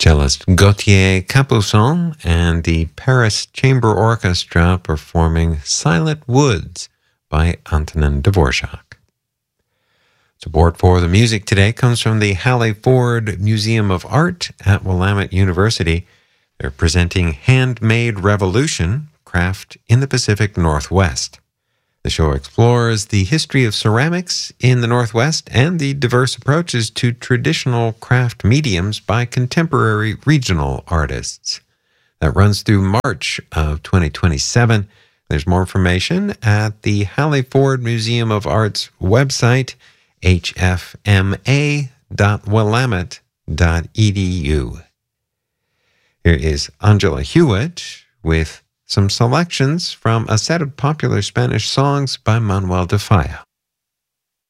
Cellist Gauthier Capuçon and the Paris Chamber Orchestra performing Silent Woods by Antonin Dvorak. Support for the music today comes from the Hallie Ford Museum of Art at Willamette University. They're presenting Handmade Revolution, Craft in the Pacific Northwest. The show explores the history of ceramics in the Northwest and the diverse approaches to traditional craft mediums by contemporary regional artists. That runs through March of 2027. There's more information at the Hallie Ford Museum of Art's website, hfma.willamette.edu. Here is Angela Hewitt with some selections from a set of popular Spanish songs by Manuel de Falla.